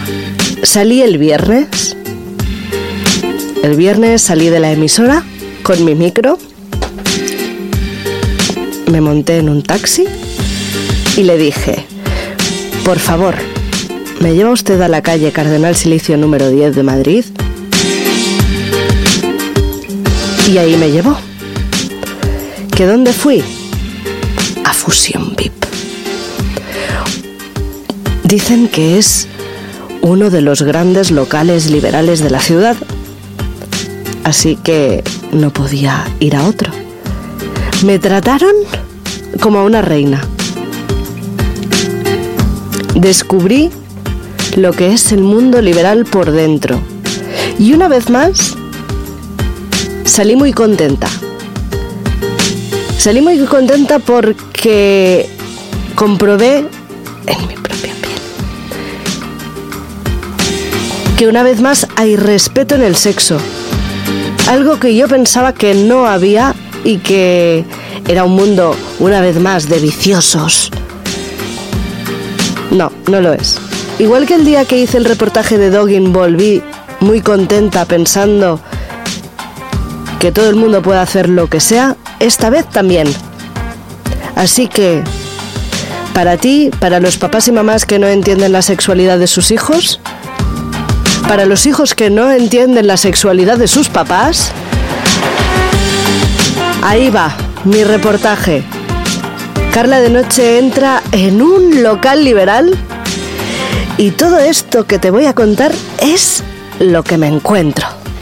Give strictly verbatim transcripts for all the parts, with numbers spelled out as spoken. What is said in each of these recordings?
Salí el viernes. El viernes salí de la emisora con mi micro. Me monté en un taxi y le dije: por favor, ¿me lleva usted a la calle Cardenal Silicio número diez de Madrid? Y ahí me llevó. ¿Que dónde fui? A Fusión V I P. Dicen que es uno de los grandes locales liberales de la ciudad, así que no podía ir a otro. Me trataron como a una reina. Descubrí lo que es el mundo liberal por dentro. Y una vez más, salí muy contenta. Salí muy contenta porque comprobé en mi propia piel que una vez más hay respeto en el sexo. Algo que yo pensaba que no había y que era un mundo, una vez más, de viciosos. No, no lo es. Igual que el día que hice el reportaje de Dogging volví muy contenta pensando que todo el mundo puede hacer lo que sea, esta vez también. Así que, para ti, para los papás y mamás que no entienden la sexualidad de sus hijos, para los hijos que no entienden la sexualidad de sus papás, ahí va mi reportaje. Carla de Noche entra en un local liberal y todo esto que te voy a contar es lo que me encuentro.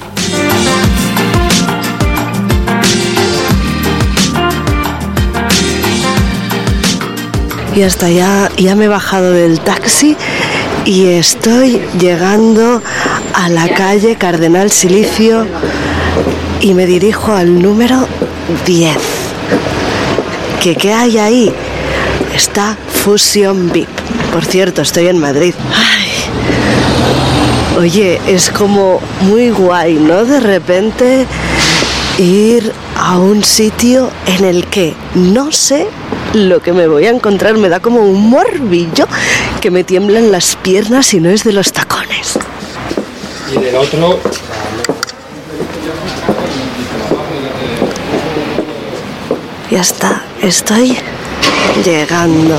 Y hasta ya, ya me he bajado del taxi y estoy llegando a la calle Cardenal Silicio y me dirijo al número diez. ¿Qué, qué hay ahí? Está Fusión V I P. Por cierto, estoy en Madrid. Ay. Oye, es como muy guay, ¿no? De repente ir a un sitio en el que no sé lo que me voy a encontrar. Me da como un morbillo que me tiemblan las piernas y no es de los tacones. Y del otro... Ya está, estoy llegando.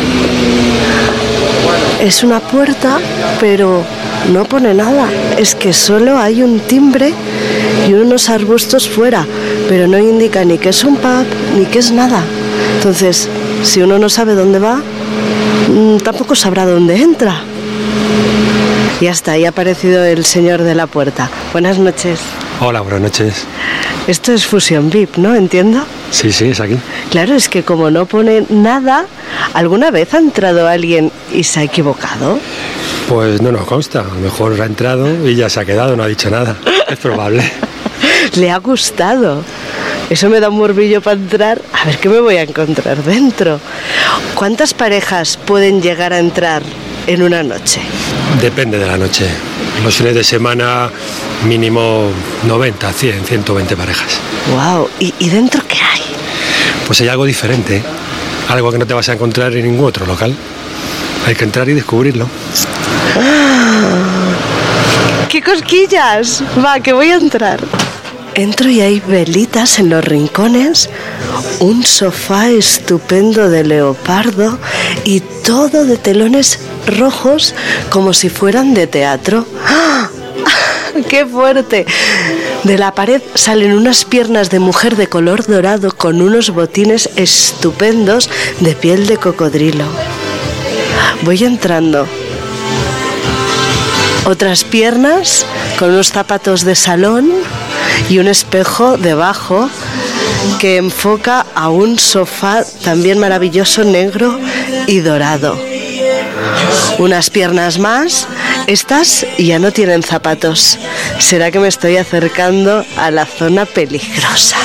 Es una puerta, pero no pone nada. Es que solo hay un timbre y unos arbustos fuera, pero no indica ni que es un pub ni que es nada. Entonces, si uno no sabe dónde va, tampoco sabrá dónde entra. Ya está, ahí ha aparecido el señor de la puerta. Buenas noches. Hola, buenas noches. Esto es Fusión V I P, ¿no? ¿Entiendo? Sí, sí, es aquí. Claro, es que como no pone nada, ¿alguna vez ha entrado alguien y se ha equivocado? Pues no nos consta. A lo mejor ha entrado y ya se ha quedado, no ha dicho nada. Es probable. Le ha gustado. Eso me da un morbillo para entrar. A ver qué me voy a encontrar dentro. ¿Cuántas parejas pueden llegar a entrar en una noche? Depende de la noche. Los fines de semana mínimo noventa, cien, ciento veinte parejas. Wow. ¿Y, y dentro qué hay? Pues hay algo diferente, algo que no te vas a encontrar en ningún otro local. Hay que entrar y descubrirlo. ¡Ah! ¡Qué cosquillas! Va, que voy a entrar. Entro y hay velitas en los rincones, un sofá estupendo de leopardo y todo de telones rojos como si fueran de teatro. ¡Ah! ¡Qué fuerte! De la pared salen unas piernas de mujer de color dorado con unos botines estupendos de piel de cocodrilo. Voy entrando. Otras piernas con unos zapatos de salón y un espejo debajo que enfoca a un sofá también maravilloso, negro y dorado. Unas piernas más, estas ya no tienen zapatos. ¿Será que me estoy acercando a la zona peligrosa?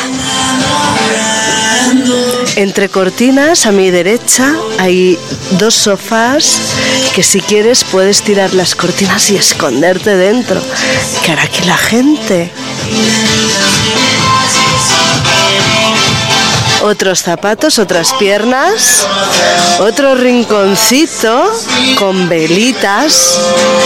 Entre cortinas, a mi derecha, hay dos sofás que si quieres puedes tirar las cortinas y esconderte dentro. ¿Qué hará aquí la gente? Otros zapatos, otras piernas, otro rinconcito con velitas